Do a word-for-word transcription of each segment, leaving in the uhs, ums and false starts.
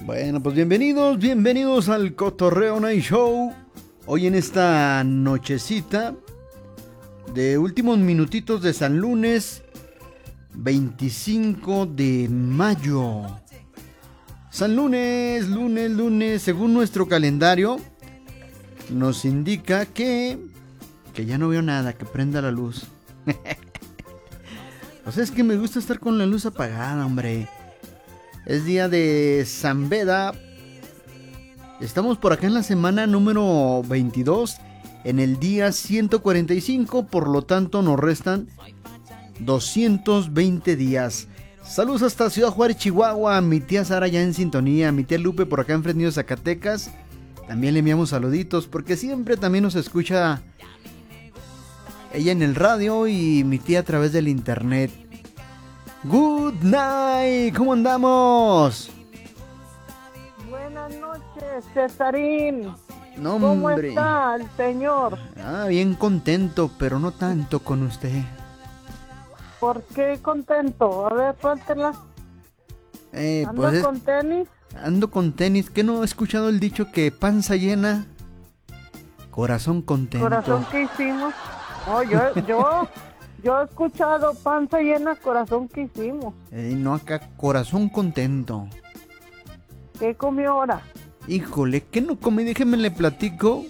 Bueno, pues bienvenidos, bienvenidos al Cotorreo Night Show. Hoy en esta nochecita de últimos minutitos de San Lunes, veinticinco de mayo. San Lunes, lunes, lunes, según nuestro calendario, nos indica que, que ya no veo nada, que prenda la luz. O sea, es que me gusta estar con la luz apagada, hombre. Es día de San Beda. Estamos por acá en la semana número veintidós, en el día ciento cuarenta y cinco, por lo tanto nos restan doscientos veinte días. Saludos hasta Ciudad Juárez, Chihuahua, mi tía Sara ya en sintonía, mi tía Lupe por acá en Fresnillo, Zacatecas. También le enviamos saluditos porque siempre también nos escucha ella en el radio y mi tía a través del internet. Good night, ¿cómo andamos? Buenas noches, Cesarín. No, ¿Cómo hombre. está el señor? Ah, bien contento, pero no tanto con usted. ¿Por qué contento? A ver, suéltela. Eh, ¿Anda pues es- con tenis? ando con tenis. ¿Qué no he escuchado el dicho que panza llena, corazón contento? ¿Corazón que hicimos? No, yo, yo, yo he escuchado panza llena, corazón que hicimos. Eh, no acá, corazón contento. ¿Qué comió ahora? Híjole, ¿qué no comí? Déjeme le platico.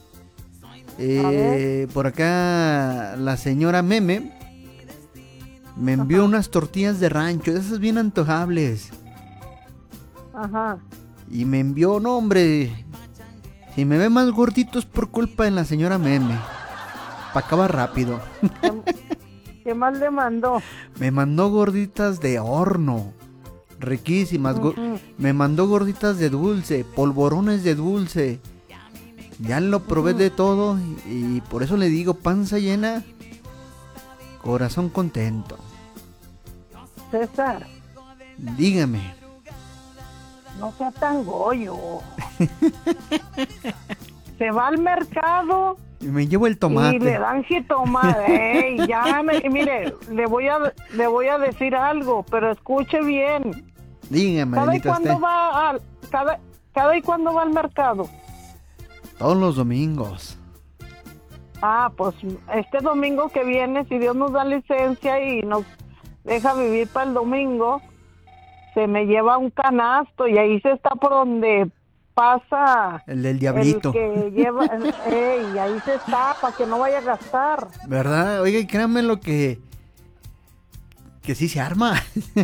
Eh, por acá la señora Meme me envió Ajá. unas tortillas de rancho, de esas bien antojables. Ajá. Y me envió, no hombre, si me ve más gordito es por culpa de la señora Meme. Pa' acabar rápido. ¿Qué, qué más le mandó? Me mandó gorditas de horno, riquísimas. go- Ujú. Me mandó gorditas de dulce, polvorones de dulce. Ya lo probé de todo y, y por eso le digo panza llena, corazón contento. César, Dígame. no sea tan goyo. Se va al mercado Me llevo el y le tomate. dan jitomate. Ey, ya me, mire, le voy a le voy a decir algo, pero escuche bien. Dígame, Cada y Adelita, cuando usted. va al cada cada y cuando va al mercado. Todos los domingos. Ah, pues este domingo que viene, si Dios nos da licencia y nos deja vivir para el domingo, se me lleva un canasto y ahí se está por donde pasa El del diablito. el que lleva, eh, y ahí se está para que no vaya a gastar. ¿Verdad? Oiga, y créanme lo que... Que sí se arma.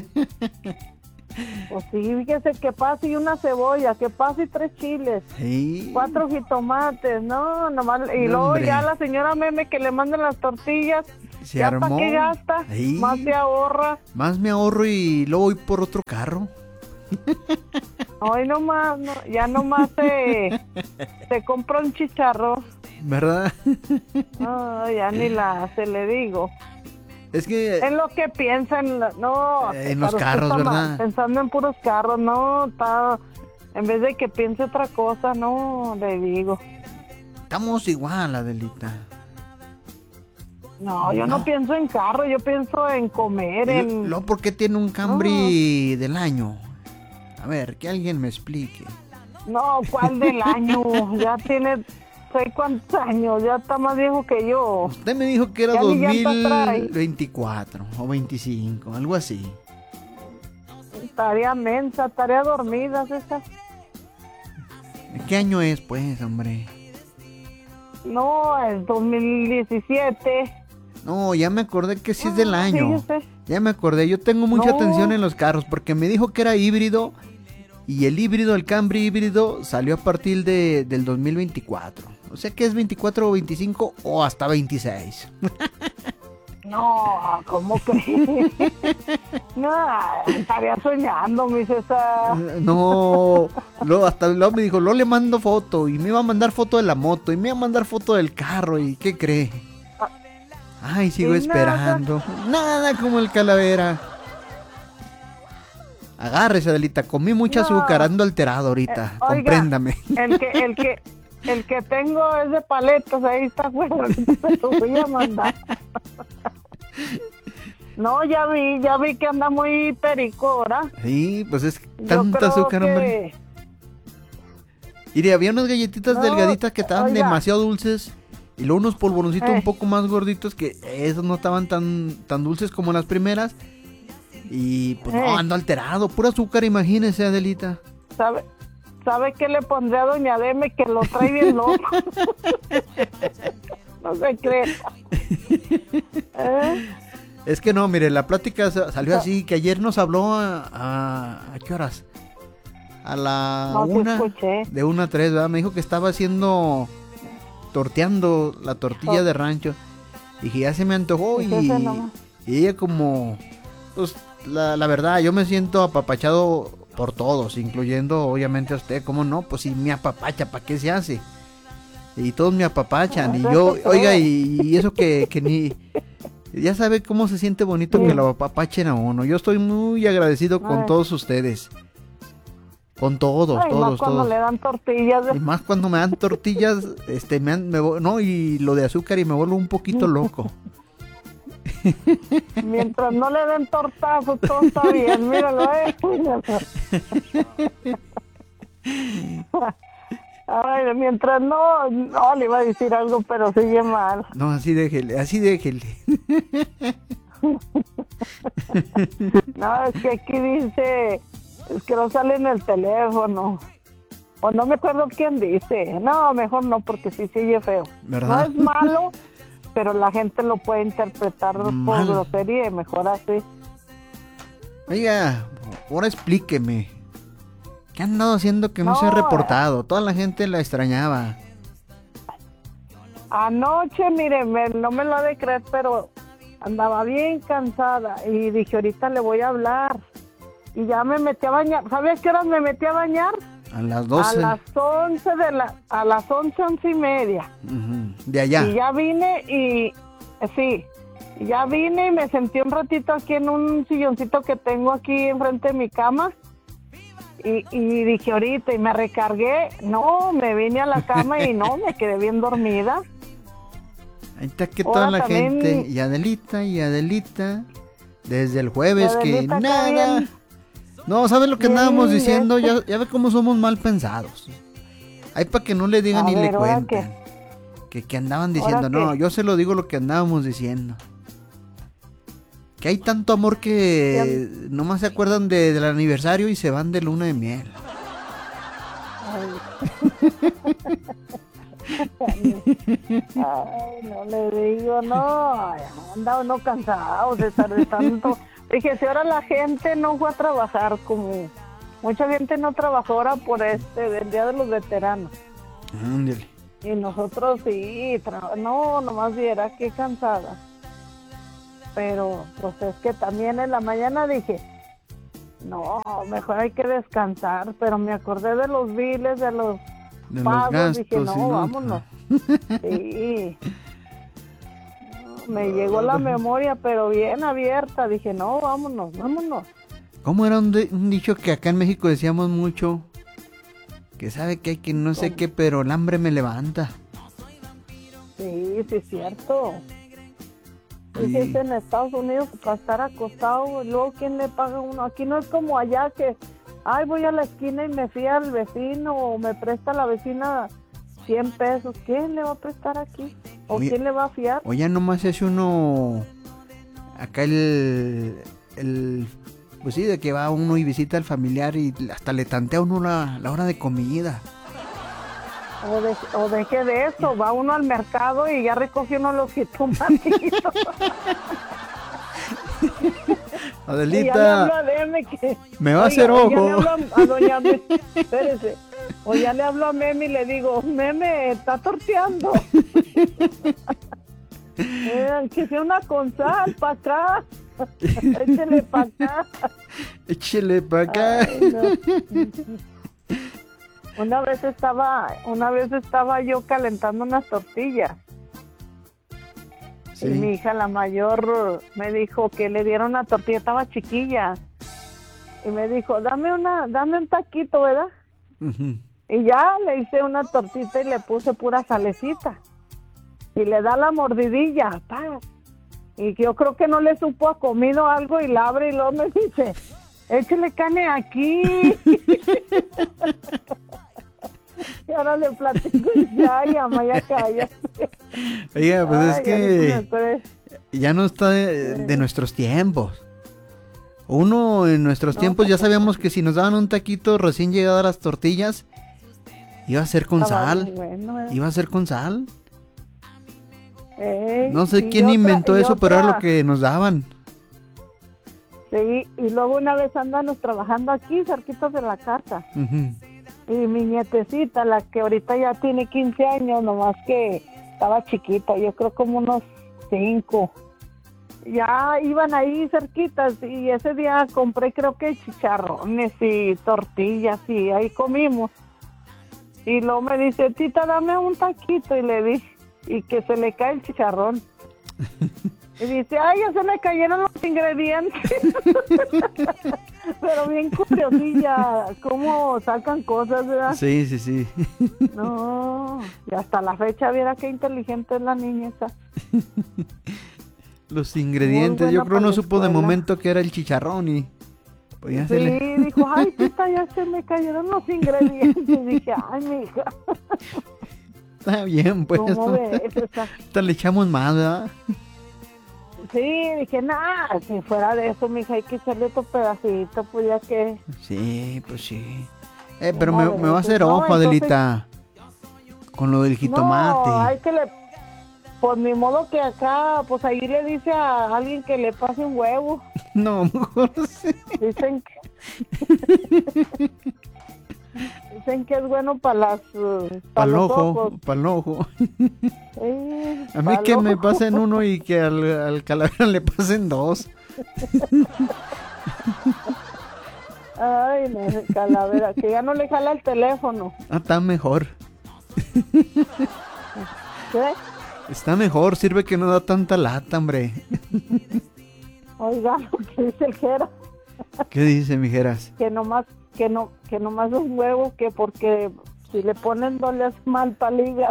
Pues sí, fíjese que pase y una cebolla, que pase y tres chiles, Sí. cuatro jitomates, no, nomás, y No, luego hombre. ya la señora Meme que le manden las tortillas, Se ya armó. para qué gasta, Sí. más se ahorra. Más me ahorro y luego voy por otro carro. Hoy nomás, no, ya nomás se, se compra un chicharro. ¿Verdad? No, ya ni la hace, le digo. Es que... En lo que piensan, no. Eh, en los usted carros, está ¿verdad? mal, pensando en puros carros, no, está, en vez de que piense otra cosa, no, le digo. Estamos igual, Adelita. No, yo no, No. pienso en carro, yo pienso en comer, en... ¿Lo por qué tiene un Camry del año? A ver, que alguien me explique. No, ¿cuál del año? Ya tiene, sé cuántos años, ya está más viejo que yo. Usted me dijo que era Ya ni llantas trae. dos mil veinticuatro o veinticinco, algo así. Tarea mensa, tarea dormida, esa. ¿Qué año es, pues, hombre? No, es dos mil diecisiete. No, ya me acordé que sí es del Ah, año. fíjese. Ya me acordé, yo tengo mucha No. atención en los carros porque me dijo que era híbrido y el híbrido, el Camry híbrido salió a partir de, del dos mil veinticuatro. O sea que es veinticuatro o veinticinco o hasta veintiséis. No, ¿cómo crees? No, estaría soñando, mi César. No, luego hasta luego me dijo, luego le mando foto y me iba a mandar foto de la moto y me iba a mandar foto del carro y ¿qué cree? Ay, sigo Y esperando. Nada como el calavera. Agárrese, Adelita, comí mucha No. azúcar, ando alterado ahorita, Eh, oiga, compréndame. El que, el que, el que tengo es de paletas, ahí está, bueno, se lo voy a mandar. No, ya vi, ya vi que anda muy perico ahora. Sí, pues es Yo tanta creo azúcar, que hombre. Mire, había unas galletitas No, delgaditas que estaban oiga. demasiado dulces. Y luego unos polvoroncitos Eh. un poco más gorditos que esos no estaban tan, tan dulces como las primeras. Y pues Eh. no, ando alterado. Pura azúcar, imagínese, Adelita. ¿Sabe, ¿Sabe qué le pondré a Doña Deme que lo trae bien loco? No se cree. ¿Eh? Es que no, mire, la plática sa- salió así, que ayer nos habló a... ¿A, ¿a qué horas? A la No, sí una, escuché. de una a tres, ¿verdad? Me dijo que estaba haciendo, torteando la tortilla Oh. de rancho. Dije, ya se me antojó y, Fíjese nomás. y ella como, pues, la, la verdad, yo me siento apapachado por todos, incluyendo obviamente a usted, ¿cómo no? Pues si me apapacha, ¿para qué se hace? Y todos me apapachan, y Ah, yo, eso oiga, creo. y, y eso que, que ni... Ya sabe cómo se siente bonito Sí. que lo apapachen a uno. Yo estoy muy agradecido con Ay. todos ustedes. Con todos, Ay, todos, más cuando todos. le dan tortillas. Y más cuando me dan tortillas, este, me, han- me vo- no, y lo de azúcar y me vuelvo un poquito loco. Mientras no le den tortazos, todo está bien. Míralo, eh. Ay, mientras no, no le iba a decir algo, pero sigue mal. No, así déjele, así déjele. No, es que aquí dice, es que no sale en el teléfono. O no me acuerdo quién dice. No, mejor no, porque sí sigue feo. ¿Verdad? No es malo, pero la gente lo puede interpretar por Mal. grosería y mejor así. Oiga, ahora explíqueme. ¿Qué han andado haciendo que no, se ha No, reportado? Toda la gente la extrañaba. Anoche, mire, me- no me lo ha de creer, pero andaba bien cansada y dije, ahorita le voy a hablar. Y ya me metí a bañar. ¿Sabes qué horas me metí a bañar? A las doce. A las once de la, a las once, once y media. Ujú, de allá. Y ya vine y, sí, y ya vine y me sentí un ratito aquí en un silloncito que tengo aquí enfrente de mi cama. Y, y dije ahorita, y me recargué. No, me vine a la cama y no, me quedé bien dormida. Ahí está que Ahora toda la también- gente, y Adelita, y Adelita, desde el jueves Y que Adelita acá nada. bien. No, ¿sabes lo que Bien, andábamos bien. diciendo? Ya, ya ve cómo somos mal pensados. Ahí para que no le digan A ni ver, le ¿ahora cuenten. Que, que andaban diciendo, ¿Ahora no, qué? yo se lo digo lo que andábamos diciendo. Que hay tanto amor que nomás se acuerdan de- del aniversario y se van de luna de miel. Ay, no le digo, no, ay, anda uno cansado de estar de tanto. Dije, si ahora la gente no fue a trabajar, como mucha gente no trabajó ahora por este, del Día de los Veteranos. Ándale. Y nosotros sí, tra- no, nomás viera qué cansada. Pero, pues es que también en la mañana dije, no, mejor hay que descansar, pero me acordé de los biles, de los De los pagos, gastos. dije, no, y no, vámonos. Sí. No, me llegó la memoria, pero bien abierta. Dije, no, vámonos, vámonos. ¿Cómo era un, de- un dicho que acá en México decíamos mucho? Que sabe que hay que no sé qué, pero el hambre me levanta. Sí, sí, es cierto. Sí. Dices en Estados Unidos para estar acostado, luego ¿quién le paga uno? Aquí no es como allá que, ay, voy a la esquina y me fía al vecino o me presta la vecina cien pesos. ¿Quién le va a prestar aquí? ¿O Oye, quién le va a fiar? O ya nomás se hace uno acá el, el pues sí, de que va uno y visita al familiar y hasta le tantea a uno la, la hora de comida. O, de, o deje de eso, va uno al mercado y ya recoge uno los jitomatitos. Y ya le hablo Adelita, a Deme que... me va a Oiga, hacer o ya le ojo. hablo a, a doña Meme, espérese. O ya le hablo a Meme y le digo, Meme, está torteando. Eh, que sea una con sal, para acá. Échele para acá. Échele para acá. Ay, no. Una vez estaba, una vez estaba yo calentando unas tortillas. Sí. Y mi hija, la mayor, me dijo que le dieron una tortilla, estaba chiquilla. Y me dijo, dame una, dame un taquito, ¿verdad? Ujú. Y ya le hice una tortita y le puse pura salecita. Y le da la mordidilla, pa. Y yo creo que no le supo a comido algo y la abre y luego me dice, échale carne aquí. ahora le platico y ya, ya, ya calla. Oiga, pues Ay, es que ya, ya no está de, de nuestros tiempos. Uno en nuestros no, tiempos ya sabíamos que si nos daban un taquito recién llegado a las tortillas, iba a ser con sal. Bueno, eh. Iba a ser con sal. Eh, no sé quién otra, inventó eso, otra. Pero era lo que nos daban. Sí, y luego una vez andamos trabajando aquí, cerquitas de la casa. Uh-huh. Y mi nietecita, la que ahorita ya tiene quince años, nomás que estaba chiquita, yo creo como unos cinco. Ya iban ahí cerquitas y ese día compré creo que chicharrones y tortillas y ahí comimos. Y luego me dice, tita, dame un taquito, y le di, y que se le cae el chicharrón. Y dice, ay, ya se me cayeron los ingredientes. Pero bien curiosilla, cómo sacan cosas, ¿verdad? Sí, sí, sí. No, y hasta la fecha, viera qué inteligente es la niña esa. Los ingredientes, yo creo no supo de momento que era el chicharrón y... Pues ya sí, se le... dijo, ay, tita, ya se me cayeron los ingredientes. Y dije, ay, mija. Está bien, pues. ¿Cómo ves? Esta le echamos más, ¿verdad? Sí, dije, nada, si fuera de eso, mija, hay que echarle otro pedacito, pues ya que... Sí, pues sí. Eh, pero me, me va a hacer ojo, no, Adelita, entonces... con lo del jitomate. No, hay que le... Pues ni modo que acá, pues ahí le dice a alguien que le pase un huevo. No, mejor sí. Dicen que... Dicen que es bueno para las... Uh, para el ojo, para el ojo. Sí, a mí que me pasen uno y que al, al calavera le pasen dos. Ay, no, calavera, que ya no le jala el teléfono. Ah, está mejor. ¿Qué? Está mejor, sirve que no da tanta lata, hombre. Oiga, ¿qué dice el Jera? ¿Qué dice, mijeras? Que nomás, que no, que nomás es huevo, que porque si le ponen dos le hace mal para el hígado.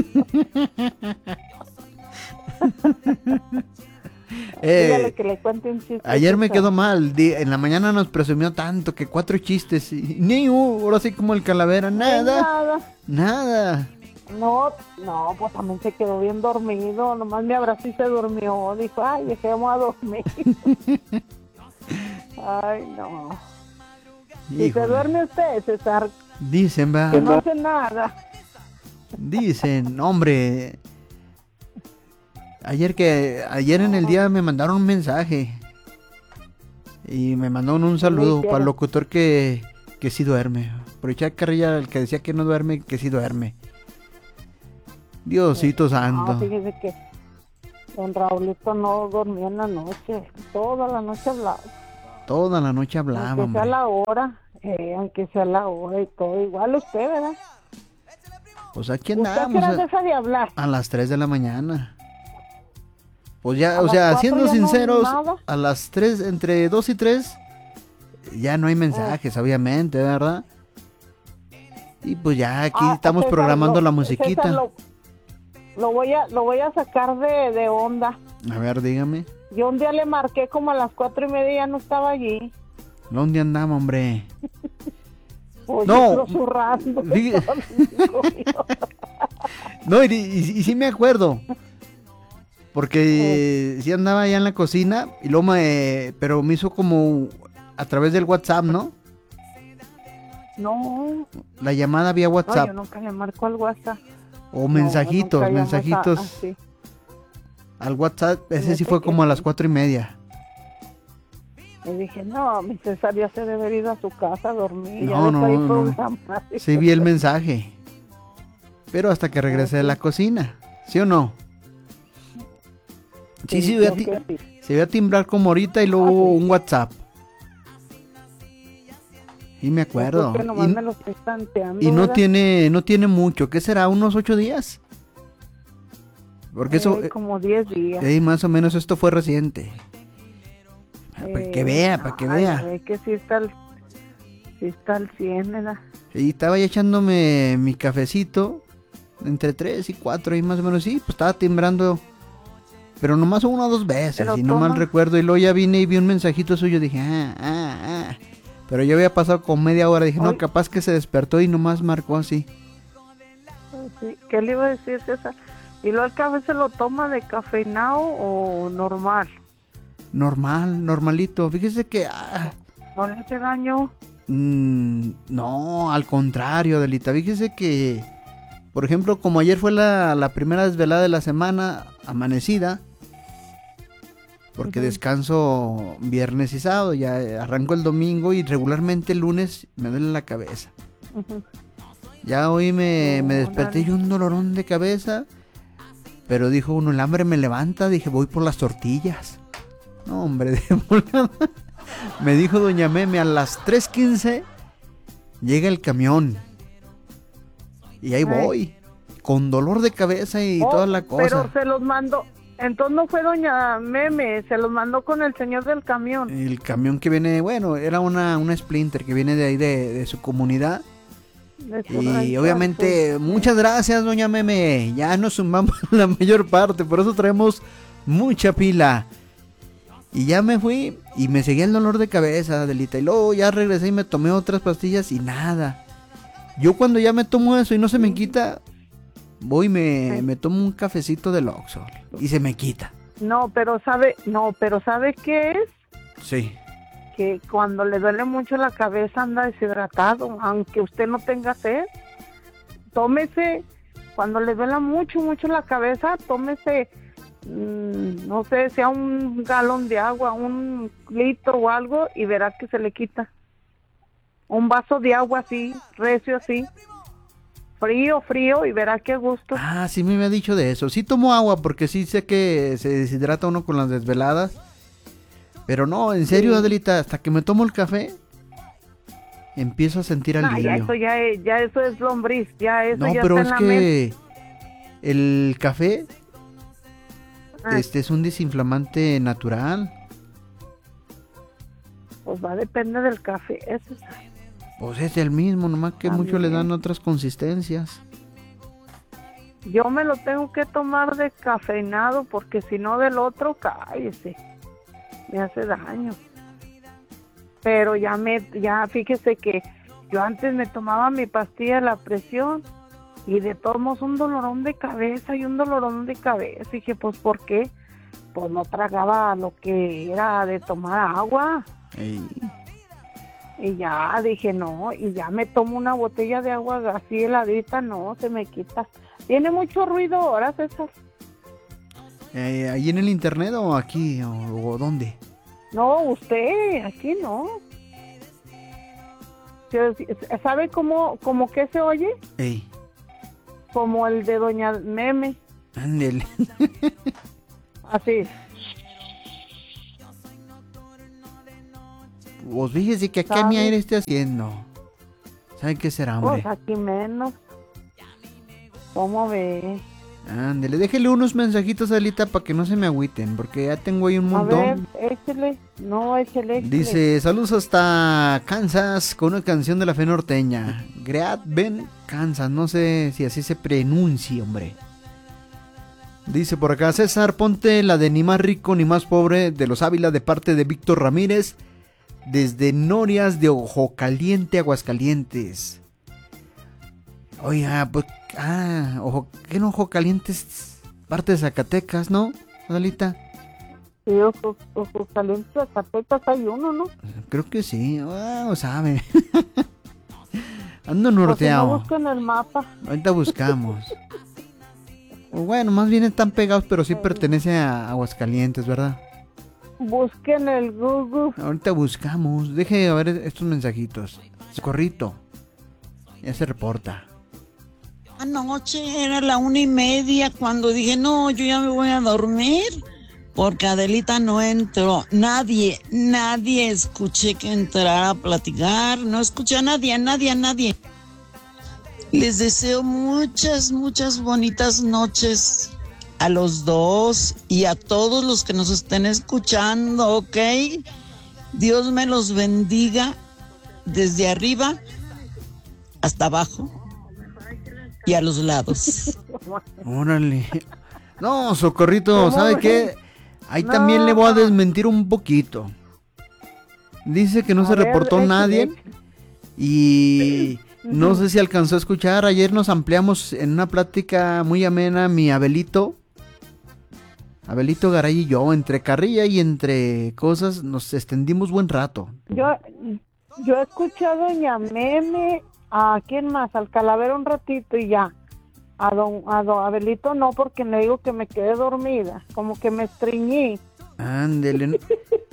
eh, Dígale que le cuente un chiste. Ayer me quedó mal, en la mañana nos presumió tanto que cuatro chistes, y ni uno, ahora sí como el calavera, nada, nada. Nada. No, no, pues también se quedó bien dormido, nomás me abrazó y se durmió, dijo, ay, dejemos a dormir. Ay, no. Híjole. ¿Y se duerme usted, César? Dicen, va. Que no hace nada. Dicen, hombre, ayer que, ayer en el día me mandaron un mensaje y me mandaron un saludo para el locutor que, que sí duerme. Por echar carrilla el que decía que no duerme, que sí duerme. Diosito no, santo. Fíjese que don Raulito no dormía en la noche, toda la noche hablaba. Toda la noche hablaba. Aunque sea la hora, eh, aunque sea la hora y todo, igual usted, ¿verdad? Pues aquí andamos. ¿Usted deja de hablar? A las tres de la mañana. Pues ya, o sea, siendo sinceros, no a las tres, entre dos y tres, ya no hay mensajes, eh. obviamente, ¿verdad? Y pues ya aquí ah, estamos César, programando lo, la musiquita. César, lo, lo voy a, lo voy a sacar de, de onda. A ver, dígame. Yo un día le marqué como a las cuatro y media y ya no estaba allí. ¿Dónde andaba, hombre? Oye, no. Dí... no, y, y, y sí me acuerdo. Porque eh. sí andaba allá en la cocina y luego me... Pero me hizo como a través del WhatsApp, ¿no? No. La llamada vía WhatsApp. No, yo nunca le marco al WhatsApp. O mensajitos, no, mensajitos. A, así. Al WhatsApp, ese sí fue como a las cuatro y media. Y dije, no, mi César ya se debe ir a su casa a dormir. No, no, no. Sí vi el mensaje. Pero hasta que regresé de la cocina. ¿Sí o no? Sí, sí, sí, voy a ti- sí. Se iba a timbrar como ahorita y luego ah, sí. un WhatsApp. Y me acuerdo. Y, me lo estoy tanteando, y no tiene, no tiene mucho. ¿Qué será? ¿Unos ocho días? Porque eh, eso... Como diez días. Eh, más o menos esto fue reciente. Eh, para que vea, para que ay, vea. Es que sí está al, sí está al cien, ¿verdad? Y estaba ya echándome mi cafecito. Entre tres y cuatro y más o menos. Sí, pues estaba timbrando. Pero nomás una o dos veces, si no mal recuerdo. Y luego ya vine y vi un mensajito suyo. Dije, ah, ah, ah. Pero yo había pasado con media hora. Dije, Ay. no, capaz que se despertó y nomás marcó así. Sí, ¿qué le iba a decir, César? ¿Y luego el café se lo toma de cafeinado o normal? Normal, normalito. Fíjese que... Ah, ¿No le hace daño? mmm, no, al contrario, Adelita. Fíjese que, por ejemplo, como ayer fue la, la primera desvelada de la semana, amanecida, porque uh-huh. descanso viernes y sábado, ya arranco el domingo y regularmente el lunes me duele la cabeza. Uh-huh. Ya hoy me, no, me desperté y un dolorón de cabeza, pero dijo uno, el hambre me levanta, dije, voy por las tortillas. No, hombre, de volada. Me dijo doña Meme, a las tres quince llega el camión. Y ahí Ay. voy, con dolor de cabeza y oh, toda la cosa. Pero se los mandó, entonces no fue doña Meme, se los mandó con el señor del camión. El camión que viene, bueno, era una, una Sprinter que viene de ahí de, de su comunidad. Y obviamente, muchas gracias doña Meme, ya nos sumamos la mayor parte, por eso traemos mucha pila. Y ya me fui y me seguía el dolor de cabeza, Adelita, y luego ya regresé y me tomé otras pastillas y nada. Yo cuando ya me tomo eso y no se me quita, voy y me, sí. me tomo un cafecito del Oxxo y se me quita. No, pero sabe, no, pero ¿sabe qué es? Sí. Que cuando le duele mucho la cabeza anda deshidratado, aunque usted no tenga sed, tómese, cuando le duela mucho, mucho la cabeza, tómese, mmm, no sé, sea un galón de agua, un litro o algo, y verá que se le quita. Un vaso de agua así, recio así, frío, frío, y verá qué gusto. Ah, sí me había dicho de eso. Sí tomo agua porque sí sé que se deshidrata uno con las desveladas. Pero no, en serio, sí. Adelita, hasta que me tomo el café, empiezo a sentir alivio. Ah, ya eso, ya, es, ya eso es lombriz, ya eso no, ya pero está es en la que mente. El café ah. este es un desinflamante natural. Pues va a depender del café, eso es. Pues es el mismo, nomás que También. muchos le dan otras consistencias. Yo me lo tengo que tomar de cafeinado, porque si no del otro, cállese. Me hace daño. Pero ya me, ya fíjese que yo antes me tomaba mi pastilla de la presión y de todos modos un dolorón de cabeza y un dolorón de cabeza. Y dije, pues ¿por qué? Pues no tragaba lo que era de tomar agua. Ey. Y ya dije no, y ya me tomo una botella de agua así heladita, no, se me quita. Tiene mucho ruido ahora, César. Eh, ¿Ahí en el internet o aquí o, o dónde? No, usted, aquí no. ¿Sabe cómo, cómo que se oye? Ey. Como el de doña Meme. Ándele. Así. Pues fíjese que acá mi aire esté haciendo. ¿Sabe qué será, hombre? Pues aquí menos. ¿Cómo ve? Ándele, déjele unos mensajitos, Adelita, para que no se me agüiten, porque ya tengo ahí un montón. A ver, échele, no, échele, échele. Dice, saludos hasta Kansas con una canción de la fe norteña. Great Ben Kansas, no sé si así se pronuncia, hombre. Dice por acá, César, ponte la de Ni Más Rico Ni Más Pobre de los Ávila de parte de Víctor Ramírez, desde Norias de Ojo Caliente, Aguascalientes. Oiga, pues, ah, ojo, ¿qué no Ojo Caliente es parte de Zacatecas, no, Adelita? Sí, Ojo, ojo Caliente, Zacatecas hay uno, ¿no? Creo que sí, ah, sabe. Ando norteado. Pues no busquen el mapa. Ahorita buscamos. Bueno, más bien están pegados, pero sí pertenece a Aguascalientes, ¿verdad? Busquen el Google. Ahorita buscamos. Deje a ver estos mensajitos. Socorrito. Ya se reporta. Anoche era la una y media cuando dije, no, yo ya me voy a dormir. Porque Adelita no entró. Nadie, nadie escuché que entrara a platicar. No escuché a nadie, a nadie, a nadie. Les deseo muchas, muchas bonitas noches a los dos y a todos los que nos estén escuchando, ¿ok? Dios me los bendiga desde arriba hasta abajo y a los lados. Órale. No, Socorrito, ¿sabe qué? Ahí no. También le voy a desmentir un poquito. Dice que no a se ver, reportó nadie y... No sé si alcanzó a escuchar, ayer nos ampliamos en una plática muy amena, mi Abelito, Abelito Garay y yo, entre carrilla y entre cosas, nos extendimos buen rato. Yo, yo he escuchado a Doña Meme, a quién más, al Calavera un ratito y ya. A don, a don Abelito no, porque le digo que me quedé dormida, como que me estreñí. Ándele.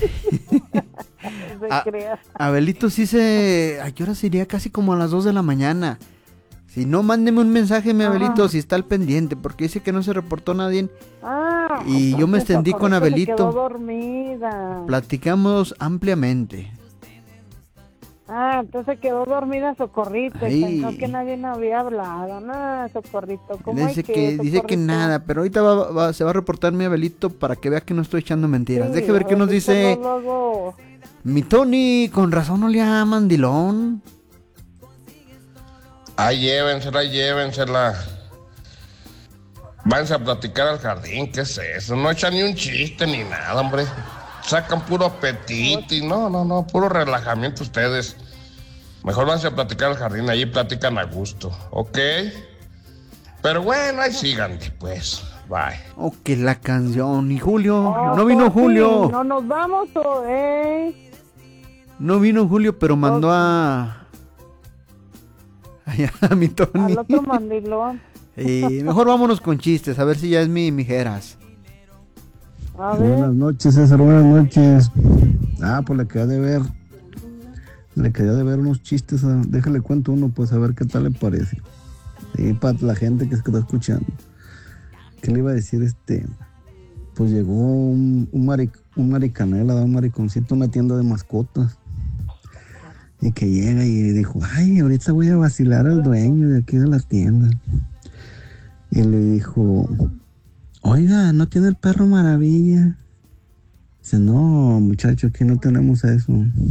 Se A- crea. Abelito sí se... ¿A qué hora sería? Casi como a las dos de la mañana. Si no, mándeme un mensaje, mi Ajá. Abelito, si está al pendiente, porque dice que no se reportó nadie. Ah, Y yo me entonces, extendí con Socorrito se Abelito. quedó dormida. Platicamos ampliamente. Ah, entonces quedó dormida Socorrito Ay. y pensó que nadie me había hablado. No, Socorrito, ¿cómo hay Dice que, que, dice que Socorrito? nada, pero ahorita va- va- se va a reportar mi Abelito para que vea que no estoy echando mentiras. Sí, Deje ver qué nos Abelito dice luego, luego. mi Tony. Con razón no le da mandilón. Ahí llévensela, ahí llévensela. Váyanse a platicar al jardín, ¿qué es eso? No echan ni un chiste ni nada, hombre. Sacan puro apetito y no, no, no, puro relajamiento ustedes. Mejor váyanse a platicar al jardín, ahí platican a gusto, ¿ok? Pero bueno, ahí sigan, pues. Bye. Oh, que la canción. Y Julio, Oh, no vino Sofi, Julio. No nos vamos, o eh. No vino Julio, pero mandó a... Allá, a mi Tony. Al otro mandilón. Eh, mejor vámonos con chistes, a ver si ya es mi mijeras. A ver. Buenas noches, César, buenas noches. Ah, pues le quedé de ver. Le quedé de ver unos chistes. a- Déjale cuento uno, pues a ver qué tal le parece. Sí, para la gente que se está escuchando. ¿Qué le iba a decir este? Pues llegó un, un, maric, un maricanela, un mariconcito a una tienda de mascotas. Y que llega y dijo, ay, ahorita voy a vacilar al dueño de aquí de la tienda. Y le dijo, oiga, ¿no tiene el perro maravilla? Dice, no, muchacho, aquí no tenemos eso.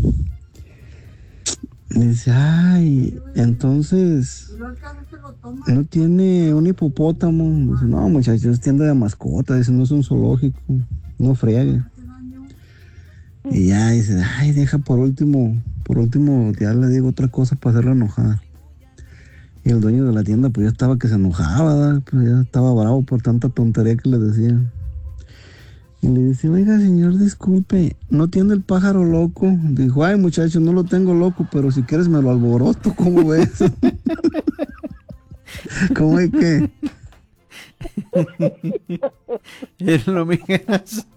Dice, ay, entonces, ¿no tiene un hipopótamo? Dice, no, muchacho, es tienda de mascotas. Dice, no es un zoológico, no friegue. Y ya dice, ay, deja por último, por último, ya le digo otra cosa para hacerla enojar. Y el dueño de la tienda, pues ya estaba que se enojaba, ¿verdad? Pues ya estaba bravo por tanta tontería que le decía. Y le dice, oiga, señor, disculpe, ¿no tiene el pájaro loco? Dijo, ay, muchacho, no lo tengo loco, pero si quieres me lo alboroto, ¿cómo ves? ¿Cómo es que? Es lo mijeras.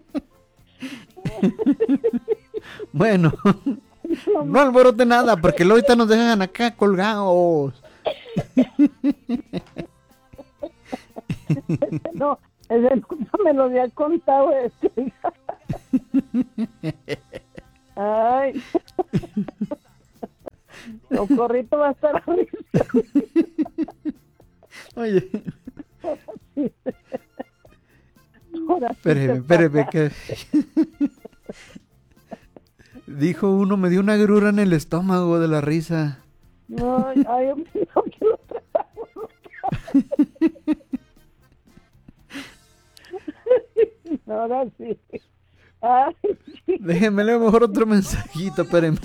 Bueno, no alborote nada, porque luego ahorita nos dejan acá colgados. No, ese nunca me lo había contado este. Ay. Socorrito va a estar a risa. Oye, Ahora sí espéreme, te espéreme, pasa. que... Dijo uno, me dio una grura en el estómago de la risa. Ay, ay, yo pienso que lo tratamos. Ahora sí. Ay, sí. Déjenme leer mejor otro mensajito, espérenme.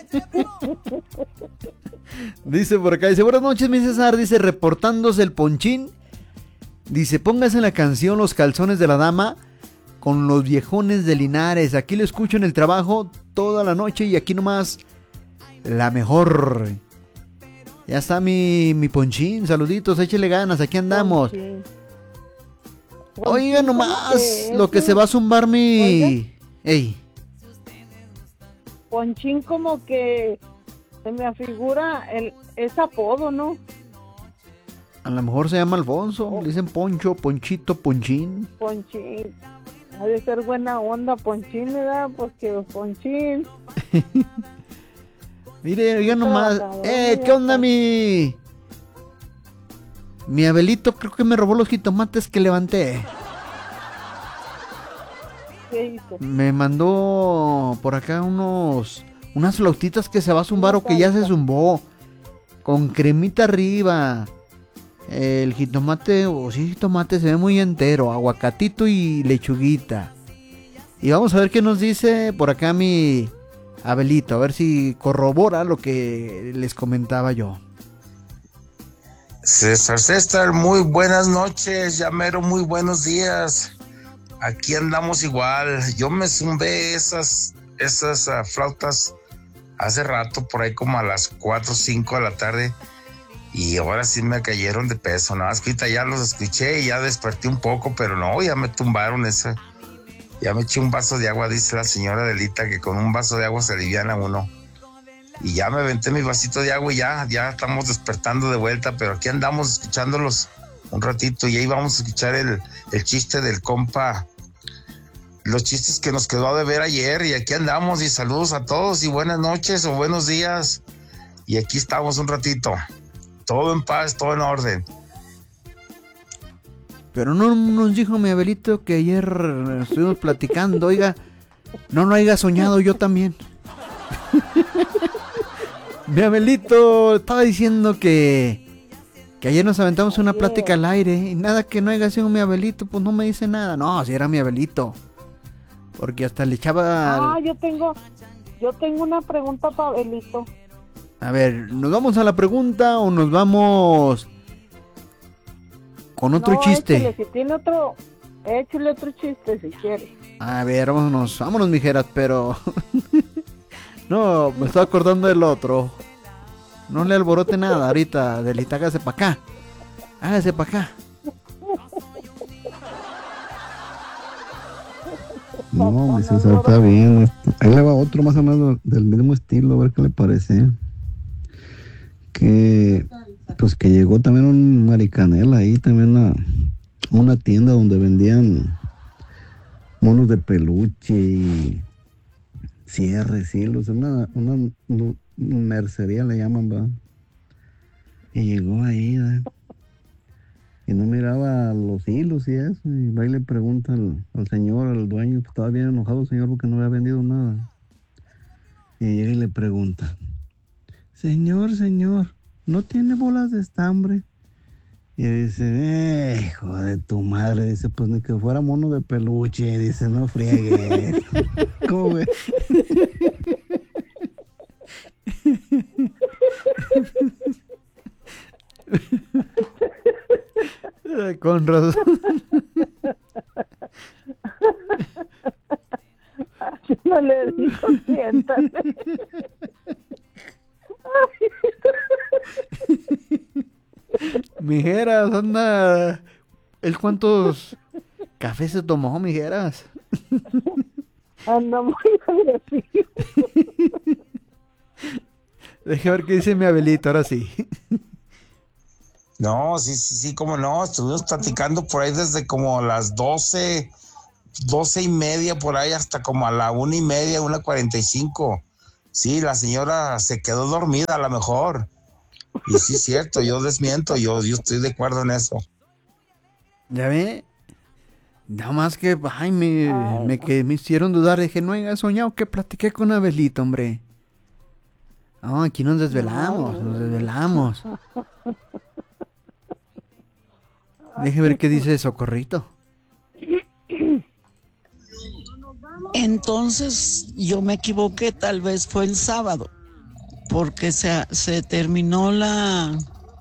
Dice por acá, dice, buenas noches, mi César, dice, reportándose el Ponchín. Dice, póngase la canción Los calzones de la dama con los viejones de Linares. Aquí lo escucho en el trabajo toda la noche y aquí nomás la mejor. Ya está mi, mi Ponchín, saluditos, échele ganas, aquí andamos. Ponchín. Oiga Ponchín, nomás, ¿cómo que lo que eso? se va a zumbar mi... Ey, Ponchín como que se me afigura el, es apodo, ¿no? a lo mejor se llama Alfonso, le dicen Poncho, Ponchito, Ponchín. Ponchín. Ha de ser buena onda, Ponchín, ¿verdad? Porque Ponchín. Mire, oiga nomás. trabajador, Eh, ya ¿qué onda está. mi... Mi Abelito creo que me robó los jitomates que levanté. ¿Qué hizo? Me mandó por acá unos... Unas flautitas que se va a zumbar o que ya se zumbó. Con cremita arriba. El jitomate, o sí, jitomate se ve muy entero. Aguacatito y lechuguita. Y vamos a ver qué nos dice por acá mi Abelito. A ver si corrobora lo que les comentaba yo. César, César, muy buenas noches, llamero, muy buenos días. Aquí andamos igual. Yo me zumbé esas, esas uh, flautas hace rato, por ahí como a las cuatro o cinco de la tarde, y ahora sí me cayeron de peso. Nada más que ahorita ya los escuché y ya desperté un poco, pero no, ya me tumbaron esa. Ya me eché un vaso de agua, dice la señora Adelita, que con un vaso de agua se aliviana uno. Y ya me aventé mi vasito de agua y ya, ya estamos despertando de vuelta, pero aquí andamos escuchándolos un ratito y ahí vamos a escuchar el, el chiste del compa, los chistes que nos quedó de ver ayer, y aquí andamos, y saludos a todos y buenas noches o buenos días, y aquí estamos un ratito, todo en paz, todo en orden. Pero no nos dijo mi Abelito que ayer estuvimos platicando, oiga, no lo haya soñado yo también. Mi Abelito estaba diciendo que que ayer nos aventamos una plática al aire y nada que no haya sido mi Abelito, pues no me dice nada. No, si era mi Abelito. Porque hasta le echaba... Ah, yo tengo, yo tengo una pregunta para Abelito. A ver, ¿nos vamos a la pregunta o nos vamos con otro no, chiste? Échale, si tiene otro, échale otro chiste si quiere. A ver, vámonos, vámonos, mijeras, pero... No, me estoy acordando del otro. No le alborote nada ahorita, Adelita, hágase para acá. Hágase para acá. No, mi César, está bien. Ahí le va otro más o menos del mismo estilo, a ver qué le parece. Que, pues que llegó también un Maricanela ahí, también a una tienda donde vendían monos de peluche y cierres, hilos, una, una, una mercería le llaman, ¿verdad? Y llegó ahí, ¿verdad? Y no miraba los hilos y eso, y va y le pregunta al, al señor, al dueño, pues estaba bien enojado el señor porque no había vendido nada. Y llega y le pregunta, señor, señor, ¿no tiene bolas de estambre? Y dice, eh, hijo de tu madre, dice, pues ni que fuera mono de peluche, dice, no friegue. ¿Cómo ve? Con razón. No le dijo, siéntate. Mijeras, anda. ¿El cuántos cafés se tomó, mijeras? Anda muy agresivo. Deje ver qué dice mi Abelito, ahora sí. No, sí, sí, sí, cómo no, estuvimos platicando por ahí desde como las doce, doce y media, por ahí hasta como a la una y media, una cuarenta y cinco. Sí, la señora se quedó dormida a lo mejor. Y sí es cierto, yo desmiento, yo, yo estoy de acuerdo en eso. ¿Ya ve? Nada más que, ay, me, ay, me, que me hicieron dudar. Dije, no haya soñado que platiqué con Abelito, hombre. No, aquí nos desvelamos, nos desvelamos. Deje ver qué dice Socorrito. Entonces yo me equivoqué, tal vez fue el sábado, porque se, se terminó la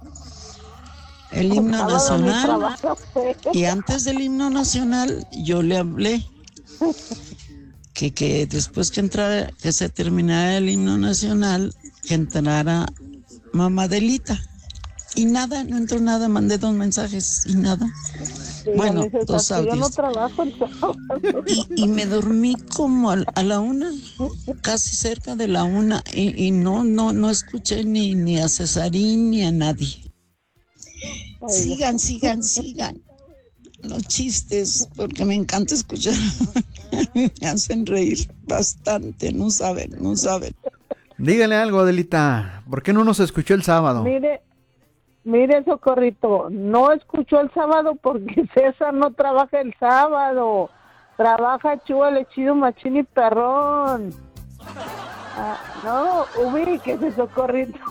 el himno nacional y antes del himno nacional yo le hablé que, que después que entrara, que se terminara el himno nacional, que entrara mamá Adelita. Y nada, no entró nada, mandé dos mensajes y nada. Sí, bueno, dices, dos audios. Yo no trabajo el sábado. Y, y me dormí como a, a la una, casi cerca de la una, y, y no, no, no escuché ni, ni a Cesarín ni a nadie. Ay, sigan, sigan, sigan. Los chistes, porque me encanta escuchar. Me hacen reír bastante, no saben, no saben. Dígale algo, Adelita. ¿Por qué no nos escuchó el sábado? Mire, mire, Socorrito, no escuchó el sábado porque César no trabaja el sábado. Trabaja chúbale, chido, machín y perrón. Ah, no, ubíquese, Socorrito.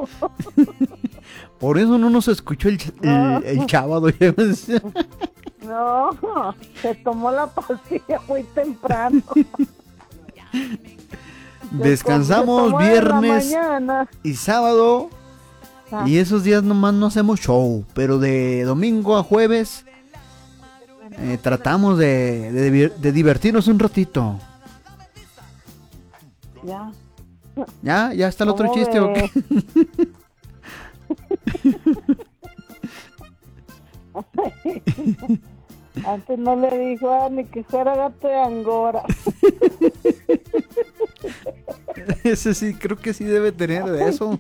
Por eso no nos escuchó el, no. el, el sábado. No, se tomó la pastilla muy temprano. Descansamos viernes y sábado Ajá. Y esos días nomás no hacemos show, pero de domingo a jueves eh, tratamos de, de, divir- de divertirnos un ratito. Ya. ¿Ya? ¿Ya está el otro ¿Cómo chiste o qué? ves? Antes no le dijo ah, ni que fuera gato de Angora. Ese sí, creo que sí debe tener de eso.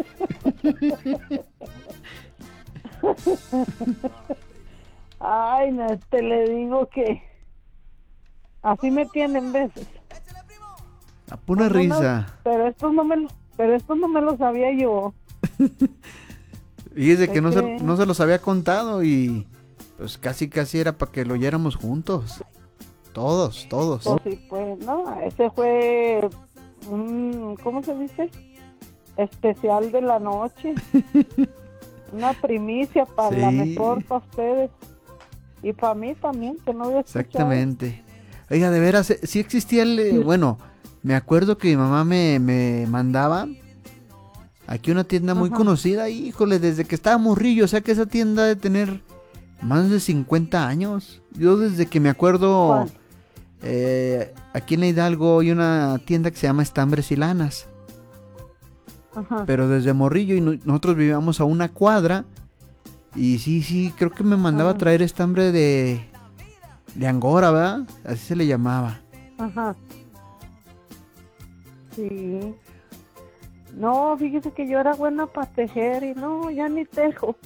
Ay, no, te le digo que así me tienen veces. A pura No, no, risa. pero esto no me lo, pero esto no me lo sabía yo. Fíjese que ¿De no se, qué? no se los había contado y pues casi casi era para que lo oyéramos juntos. Todos, todos. Pues sí, pues, no, ese fue un, ¿cómo se dice? Especial de la noche. Una primicia para la Sí. mejor para ustedes. Y para mí también, que no había escuchado. Exactamente. Oiga, de veras, eh, sí existía el... eh, bueno, me acuerdo que mi mamá me, me mandaba aquí una tienda muy Ajá. conocida. Híjole, desde que estaba morrillo, o sea que esa tienda de tener más de cincuenta años. Yo desde que me acuerdo... ¿Cuál? eh, aquí en la Hidalgo hay una tienda que se llama Estambres y Lanas. Ajá. Pero desde morrillo y no- nosotros vivíamos a una cuadra. Y sí, sí, creo que me mandaba a Ah. traer estambre de, de Angora, ¿verdad? Así se le llamaba. Ajá. Sí. No, fíjese que yo era buena para tejer y no, ya ni tejo.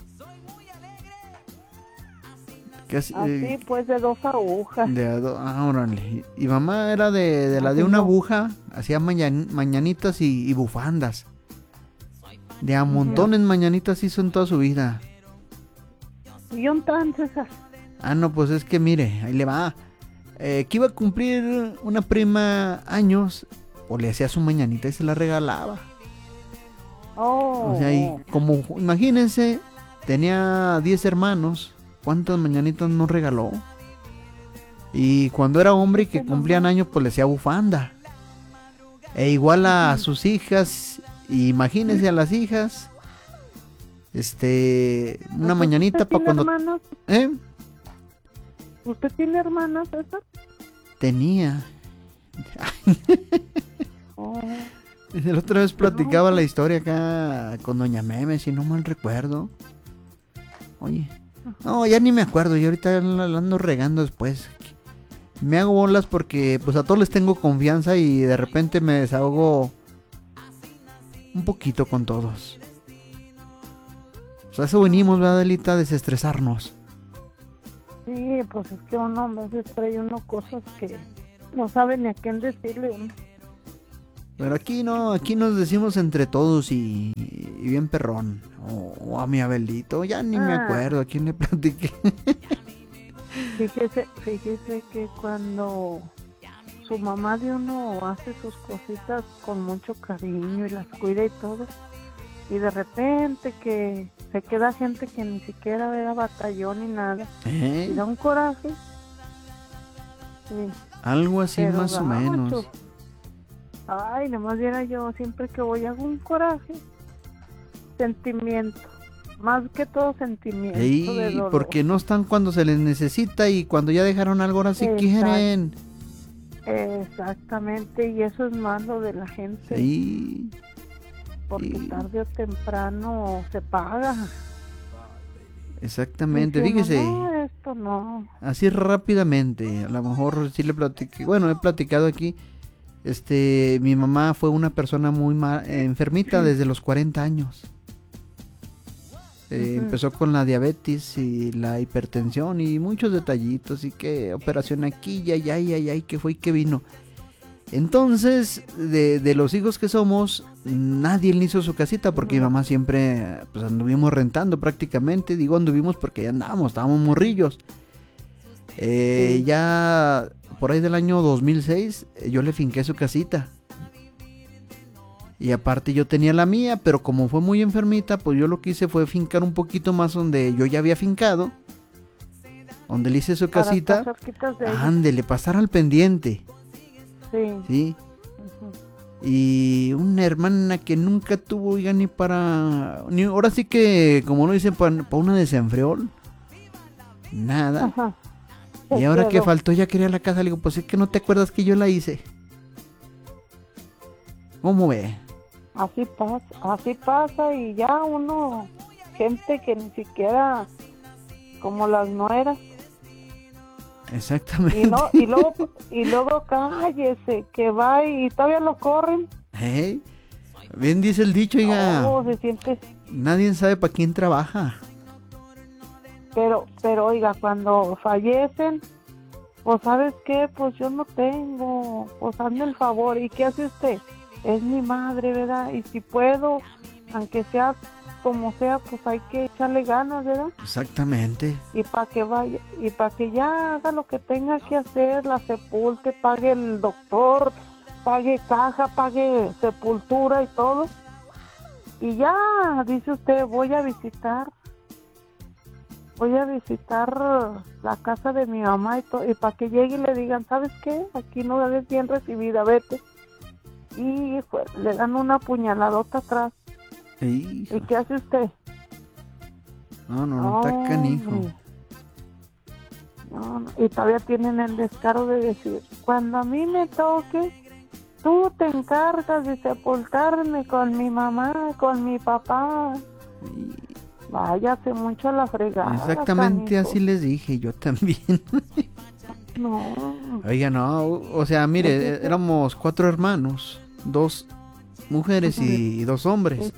Casi, Así eh, pues de dos agujas. de a do- ah, órale. Y y mamá era de, de la de Así una no. aguja. Hacía mañan- mañanitas y, y bufandas. De a montones mañanitas hizo en toda su vida. Y un tan César. Ah, no, pues es que mire, ahí le va. Eh, que iba a cumplir una prima años, o le hacía su mañanita y se la regalaba. Oh. O sea, y como, imagínense, tenía diez hermanos, ¿cuántas mañanitas no regaló? Y cuando era hombre y que cumplían años, pues le hacía bufanda. E igual a sus hijas, y imagínense a las hijas, este, una ¿Usted mañanita para tiene cuando... hermanas? ¿Eh? ¿Usted tiene hermanas, César? Tenía. Oh. La otra vez platicaba la historia acá con Doña Meme, si no mal recuerdo. Oye, no, ya ni me acuerdo, yo ahorita la la ando regando después. Me hago bolas porque pues a todos les tengo confianza y de repente me desahogo un poquito con todos. O sea, eso venimos, ¿verdad, Adelita? A desestresarnos. Sí, pues es que uno a veces trae uno cosas que no sabe ni a quién decirle. uno. Pero aquí no, aquí nos decimos entre todos y, y bien perrón. O, o a mi Abelito, ya ni me Ah. acuerdo a quién le platiqué. Fíjese, fíjese que cuando su mamá de uno hace sus cositas con mucho cariño y las cuida y todo, y de repente que se queda gente que ni siquiera vea batallón ni nada, ¿Eh? y da un coraje. Sí, Algo así pero más o menos. gacho. Ay, nomás viera yo, siempre que voy hago un coraje, sentimiento, más que todo sentimiento de Ey, dolor. porque no están cuando se les necesita y cuando ya dejaron algo ahora sí Exacto. quieren. Exactamente, y eso es malo de la gente, Sí. porque sí. tarde o temprano se paga. Exactamente, Dice uno, fíjese, no, esto no. así rápidamente, a lo mejor sí le platiqué, bueno, he platicado aquí, este, mi mamá fue una persona muy ma- enfermita desde los cuarenta años. Eh, Ujú. Empezó con la diabetes y la hipertensión y muchos detallitos y que operación aquí y ay, ay, ay, ay, que fue y que vino. Entonces, de, de los hijos que somos, nadie le hizo su casita porque mi mamá siempre, pues anduvimos rentando prácticamente. Digo anduvimos porque ya andábamos, estábamos morrillos. Eh, Sí. Ya por ahí del año dos mil seis, eh, yo le finqué su casita. Y aparte yo tenía la mía, pero como fue muy enfermita, pues yo lo que hice fue fincar un poquito más donde yo ya había fincado. Donde le hice su Para casita. estar cerquitas de ella. Ándele, pasar al pendiente. Sí. ¿Sí? Ujú. Y una hermana que nunca tuvo, oiga, ni para... Ni, ahora sí que, como lo dicen, para, para una desenfriol. Nada. Ajá. Y ahora que Pero- faltó, ya quería la casa. Le digo, pues es que no te acuerdas que yo la hice. ¿Cómo ve? Así pasa, así pasa y ya uno, gente que ni siquiera como las nueras. Exactamente. Y no, y luego, y luego cállese, que va y todavía lo corren. ¿Eh? Bien dice el dicho, oiga. Oh, se siente, Nadie sabe para quién trabaja. pero, pero oiga, cuando fallecen, pues ¿sabes qué? Pues yo no tengo, pues hazme el favor. ¿Y qué hace usted? Es mi madre, ¿verdad? Y si puedo, aunque sea como sea, pues hay que echarle ganas, ¿verdad? Exactamente. Y para que vaya, y para que ya haga lo que tenga que hacer, la sepulte, pague el doctor, pague caja, pague sepultura y todo. Y ya, dice usted, voy a visitar, voy a visitar la casa de mi mamá y todo, y para que llegue y le digan, ¿sabes qué? Aquí no eres bien recibida, vete. Y pues, le dan una puñaladota atrás. Hijo. ¿Y qué hace usted? No, no, no, está canijo. Hombre. No, no, y todavía tienen el descaro de decir, cuando a mí me toque, tú te encargas de sepultarme con mi mamá, con mi papá. Váyase mucho a la fregada. Exactamente canijo. así les dije, yo también. No. Oiga, no, o sea, mire, éramos cuatro hermanos, dos mujeres y dos hombres.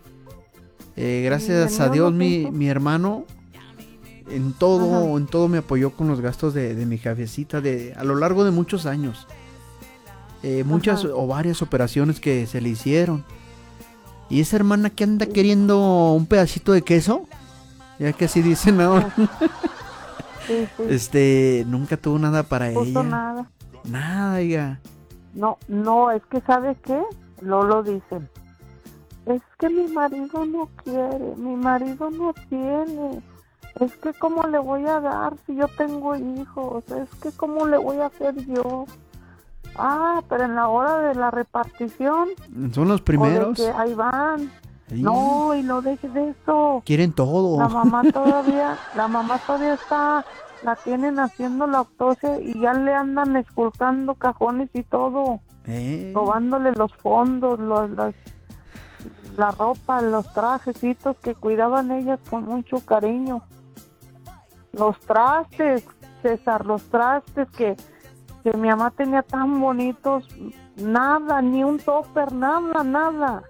Eh, gracias ¿Y el a mío Dios no mi, puso? mi hermano en todo, Ajá. en todo me apoyó con los gastos de, de mi jefecita de, a lo largo de muchos años. Eh, muchas Ajá. o varias operaciones que se le hicieron. Y esa hermana que anda queriendo un pedacito de queso, ya que así dicen ahora, Sí, sí. este, nunca tuvo nada para Puso ella. nada. Nada, oiga. No, no, es que ¿sabe qué? No lo dicen. Es que mi marido no quiere, mi marido no tiene. Es que ¿cómo le voy a dar si yo tengo hijos? Es que ¿cómo le voy a hacer yo? Ah, pero en la hora de la repartición, Son los o de primeros. que ahí van. Sí. No, y no dejes de eso. Quieren todo. La mamá todavía, la mamá todavía está, la tienen haciendo la autopsia y ya le andan esculcando cajones y todo, Eh, robándole los fondos, los, las, la ropa, los trajecitos que cuidaban ellas con mucho cariño. Los trastes, César, los trastes que, que mi mamá tenía tan bonitos, nada, ni un topper, nada, nada.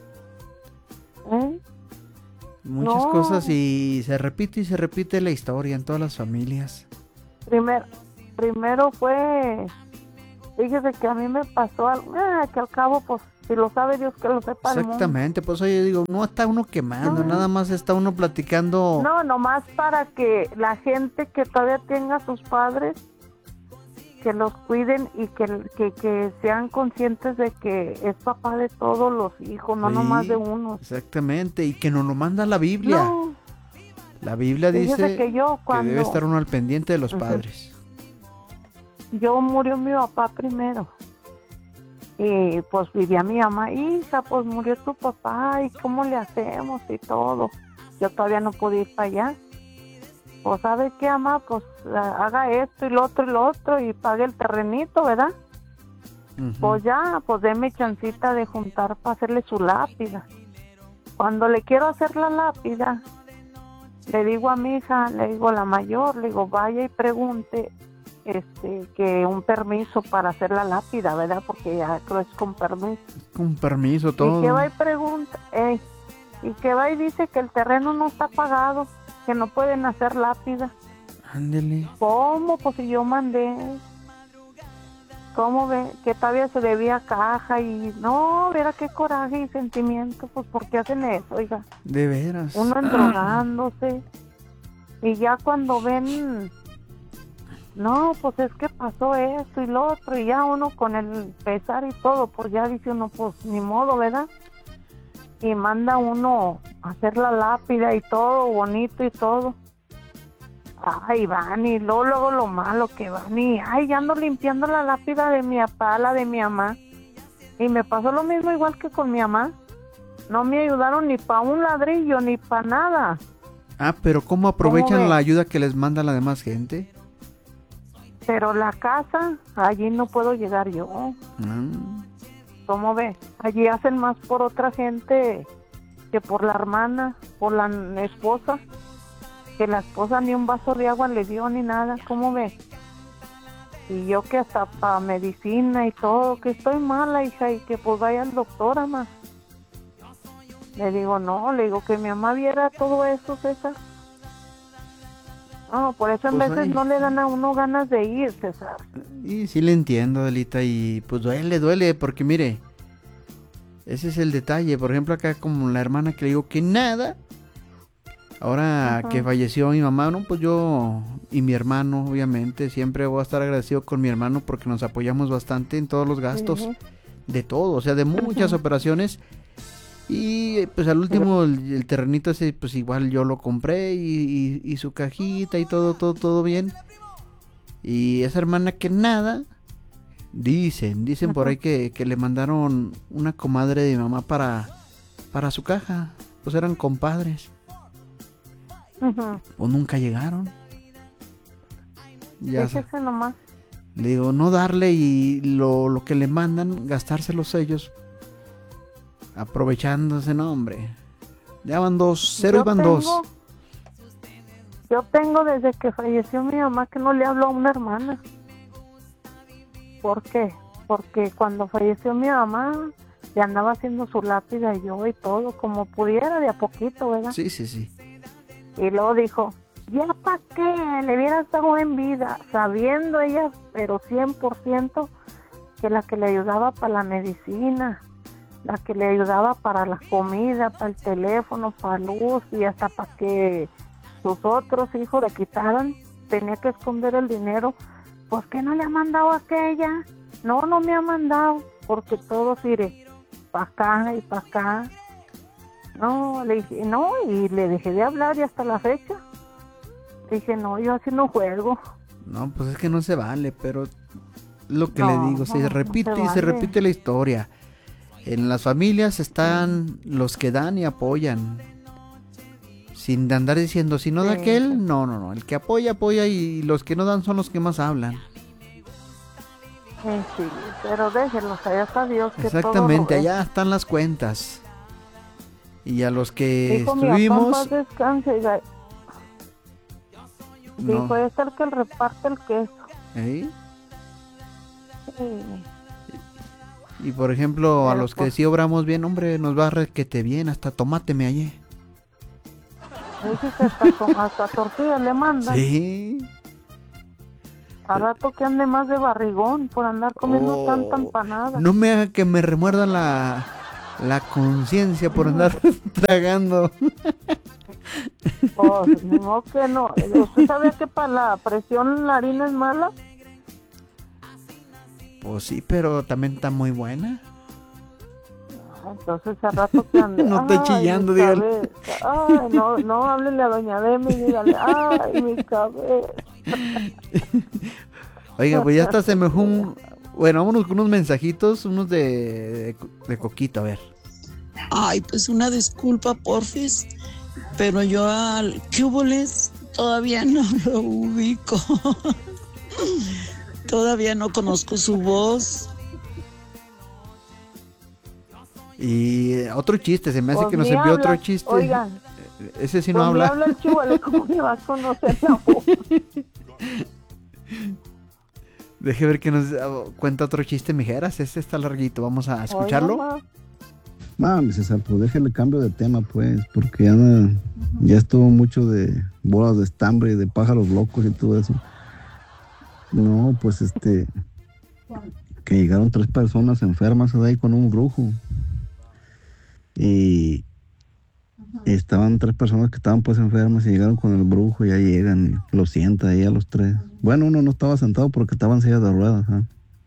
¿Eh? Muchas no. cosas y se repite y se repite la historia en todas las familias. Primer, primero fue, fíjese que a mí me pasó algo, ah, que al cabo, pues, si lo sabe Dios, que lo sepa el mundo. Exactamente, pues oye, digo, no está uno quemando, No. nada más está uno platicando. No, nomás para que la gente que todavía tenga a sus padres, que los cuiden y que, que, que sean conscientes de que es papá de todos los hijos, no Sí, nomás de uno. Exactamente, y que nos lo manda la Biblia. No, La Biblia fíjese dice que yo que cuando debe estar uno al pendiente de los Ujú. padres. yo murió mi papá primero. Y pues vivía mi mamá, hija, pues murió tu papá, ¿y cómo le hacemos? Y todo. Yo todavía no pude ir para allá. Pues, ¿sabe qué, mamá? Pues ah, haga esto y lo otro y lo otro y pague el terrenito, ¿verdad? Ujú. Pues ya, pues deme chancita de juntar para hacerle su lápida. Cuando le quiero hacer la lápida, le digo a mi hija, le digo a la mayor, le digo, vaya y pregunte este que un permiso para hacer la lápida, ¿verdad? Porque ya creo es con permiso. Con permiso, todo. Y que va y pregunta, ey, y que va y dice que el terreno no está pagado, que no pueden hacer lápida. Ándele. ¿Cómo? Pues si yo mandé. ¿Cómo ve? Que todavía se debía caja y no, verá qué coraje y sentimiento, pues ¿por qué hacen eso, oiga? De veras. Uno endrogándose y ya cuando ven, no, pues es que pasó esto y lo otro y ya uno con el pesar y todo, pues ya dice uno, pues ni modo, ¿verdad? Y manda uno a hacer la lápida y todo bonito y todo. Ay, van y luego, luego lo malo que van y ay, ya ando limpiando la lápida de mi papá, la de mi mamá. Y me pasó lo mismo igual que con mi mamá. No me ayudaron ni para un ladrillo, ni para nada. Ah, pero ¿cómo aprovechan la ayuda que les manda la demás gente? Pero la casa, allí no puedo llegar yo. Mm. ¿Cómo ve? Allí hacen más por otra gente que por la hermana, por la esposa. Que la esposa ni un vaso de agua le dio ni nada. ¿Cómo ve? Y yo que hasta para medicina y todo, que estoy mala, hija, y que pues vaya al doctor, mamá. Le digo, no, le digo que mi mamá viera todo eso, César. No, por eso en Pues veces ahí. no le dan a uno ganas de ir, César. Y sí le entiendo, Adelita, y pues duele, duele, porque mire, ese es el detalle. Por ejemplo, acá como la hermana que le digo que nada, ahora Ajá. que falleció mi mamá, no, pues yo y mi hermano, obviamente, siempre voy a estar agradecido con mi hermano porque nos apoyamos bastante en todos los gastos, Ujú. de todo, o sea, de muchas operaciones. Y pues al último el, el terrenito ese pues igual yo lo compré y, y, y su cajita y todo, todo, todo bien. Y esa hermana que nada, dicen, dicen por ahí que, que le mandaron una comadre de mi mamá para, para su caja. Pues eran compadres. Ujú. Pues nunca llegaron. Ya sa- Déjese nomás. le digo, no darle y lo, lo que le mandan, gastárselos ellos. Aprovechándose, no, hombre. Ya van dos, cero Yo y van tengo- dos. Yo tengo desde que falleció mi mamá que no le hablo a una hermana. ¿Por qué? Porque cuando falleció mi mamá, le andaba haciendo su lápida yo y todo, como pudiera, de a poquito, ¿verdad? Sí, sí, sí. Y luego dijo, ¿ya para qué? Le hubiera estado en vida, sabiendo ella, pero cien por ciento, que la que le ayudaba para la medicina, la que le ayudaba para la comida, para el teléfono, para luz y hasta para que sus otros hijos le quitaran, tenía que esconder el dinero. ¿Por qué no le ha mandado a aquella? No, no me ha mandado, porque todos iré para acá y para acá. No, le dije, no, y le dejé de hablar y hasta la fecha. Dije, no, yo así no juego. No, pues es que no se vale, pero lo que No, le digo, se no, no repite se y se vale. repite la historia. En las familias están los que dan y apoyan. Sin de andar diciendo, si no da Sí. aquel, no, no, no. El que apoya, apoya y los que no dan son los que más hablan. Sí, sí, pero déjenlos, allá está Dios. Que Exactamente, todo lo ve. allá están las cuentas. Y a los que Dijo mi papá, en estuvimos, paz descanse, oiga. no. Dijo, es el que reparte el queso. ¿Eh? Sí. Y por ejemplo, a Pero los que pues- sí obramos bien, hombre, nos va a requete bien, hasta tomate me hallé. Dice que hasta, con- hasta tortilla le mandan. Sí. A rato que ande más de barrigón por andar comiendo Oh, tanta empanada. No me haga que me remuerda la, la conciencia por andar tragando. Pues, ni modo que no. ¿Usted sabía que para la presión la harina es mala? Pues sí, pero también está muy buena. Entonces a rato que ande. No esté ay, chillando, mi dígale. cabeza. Ay, no, no, háblele a doña Demi y dígale, ay, mi cabeza. Oiga, pues ya hasta se me fue un... Bueno, vámonos con unos mensajitos, unos de, de, de Coquito, a ver. Ay, pues una disculpa, porfis, pero yo al Cuboles todavía no lo ubico. Todavía no conozco su voz. Y eh, otro chiste, se me hace Pues que nos ni envió habla. otro chiste. Oigan, Ese sí pues no ni habla. habla el chivale, ¿cómo le va a conocer la voz? Deje ver que nos ah, cuenta otro chiste, mijeras. Este está larguito, vamos a Oiga, escucharlo. ma. No, mi César, pues déjale cambio de tema, pues, porque ya, no- ya estuvo mucho de bolas de estambre y de pájaros locos y todo eso. No, pues este, que llegaron tres personas enfermas ahí con un brujo. Y estaban tres personas que estaban pues enfermas y llegaron con el brujo y ahí llegan y lo sienta ahí a los tres. Bueno, uno no estaba sentado porque estaba en silla de ruedas, ¿ah?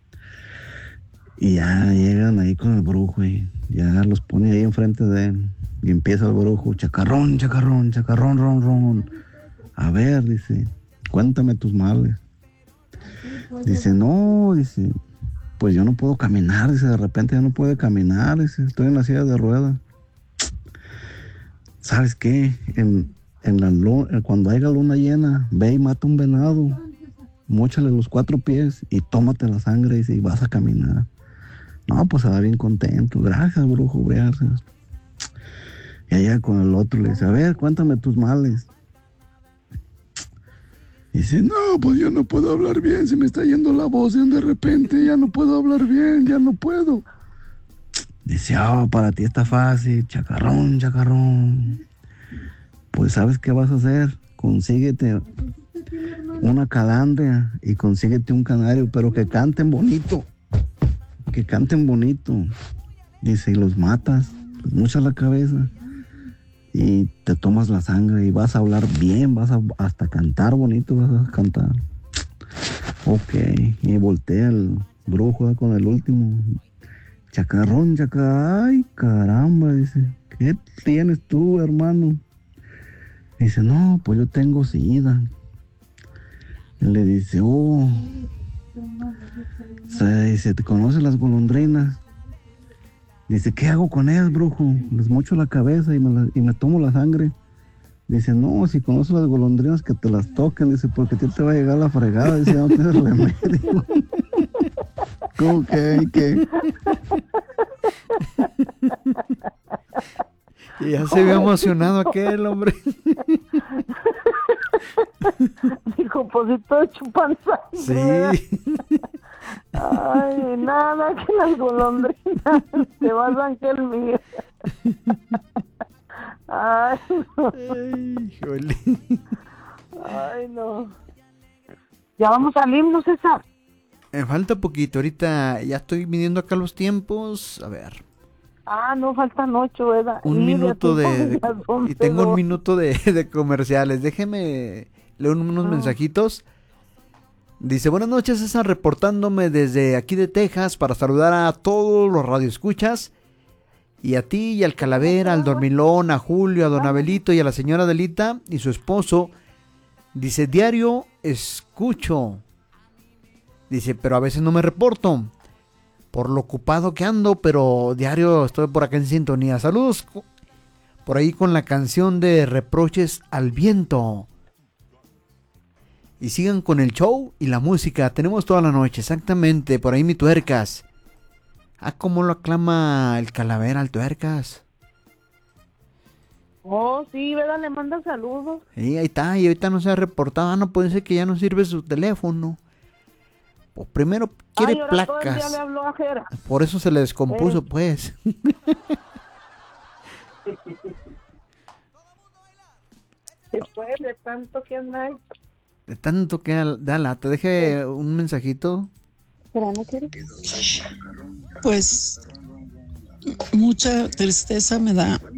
Y ya llegan ahí con el brujo y ya los pone ahí enfrente de él. Y empieza el brujo, chacarrón, chacarrón, chacarrón, ron, ron. A ver, dice, cuéntame tus males. Dice, no, dice, pues yo no puedo caminar, dice, de repente ya no puede caminar, dice, estoy en la silla de ruedas. ¿Sabes qué? En, en la luna, cuando haya luna llena, ve y mata un venado, móchale los cuatro pies y tómate la sangre y, y vas a caminar. No, pues se va bien contento. Gracias, brujo, gracias. Y allá con el otro le dice, a ver, cuéntame tus males. Y dice, no, pues yo no puedo hablar bien, se me está yendo la voz de repente, ya no puedo hablar bien, ya no puedo. Dice, ah, oh, para ti está fácil, chacarrón, chacarrón. Pues, ¿sabes qué vas a hacer? Consíguete una calandria y consíguete un canario, pero que canten bonito. Que canten bonito. Dice, y los matas, les mochas la cabeza y te tomas la sangre y vas a hablar bien, vas a hasta cantar bonito, vas a cantar. Ok, y voltea el brujo, ¿eh? Con el último. Chacarrón, chacarrón, ay, caramba, dice, ¿qué tienes tú, hermano? Dice, no, pues yo tengo sida. Y le dice, oh, se dice, ¿te conoces las golondrinas? Dice, ¿qué hago con ellas, brujo? Les mocho la cabeza y me, la, y me tomo la sangre. Dice, no, si conoces las golondrinas que te las toquen, dice, porque a ti te va a llegar la fregada, dice, ya no tienes remedio. ¿Cómo que? ¿Qué? Y ya se había emocionado aquel hombre. Dijo, pues si todos chupan sangre. Sí. Ay, nada, que las golondrinas te vas a Ángel mío. Ay, no. Ay, híjole. Ay, no. Ya vamos al himno, César. Me falta poquito, ahorita ya estoy midiendo acá los tiempos. A ver. Ah, no, faltan ocho, ¿verdad? Un Y minuto de, de y tengo un dos. minuto de, de comerciales. Déjeme leer unos Ah. mensajitos. Dice, buenas noches, César, reportándome desde aquí de Texas para saludar a todos los radioescuchas. Y a ti y al Calavera, al Dormilón, a Julio, a Don Abelito y a la señora Adelita y su esposo. Dice, diario escucho. Dice, pero a veces no me reporto por lo ocupado que ando, pero diario estoy por acá en sintonía. Saludos por ahí con la canción de Reproches al Viento. Y sigan con el show y la música. Tenemos toda la noche, exactamente. Por ahí mi Tuercas. Ah, cómo lo aclama el Calavera al Tuercas. Oh, sí, ¿verdad? Le manda saludos. Sí, ahí está. Y ahorita no se ha reportado. Ah, no puede ser que ya no sirve su teléfono. Pues primero quiere Ay, ahora todo el día placas. le habló a Jera. Por eso se le descompuso, Eh. pues. Después de tanto que anda ahí. De tanto que da lata. Deje un mensajito. Pero no quiere. Pues mucha tristeza me da